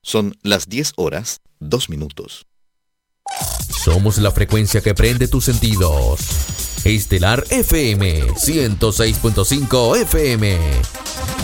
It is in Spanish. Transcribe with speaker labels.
Speaker 1: Son las 10:02.
Speaker 2: Somos la frecuencia que prende tus sentidos. Estelar FM 106.5 FM.